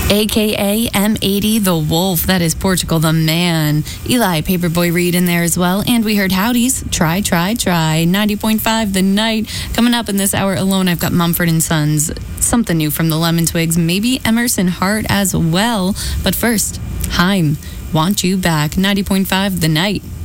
AKA M80 the Wolf. That is Portugal the Man. Eli Paperboy Reed in there as well. And we heard Howdy's Try, Try, Try. 90.5 The Night. Coming up in this hour alone, I've got Mumford & Sons. Something new from the Lemon Twigs. Maybe Emerson Hart as well. But first, Haim, Want You Back. 90.5 The Night.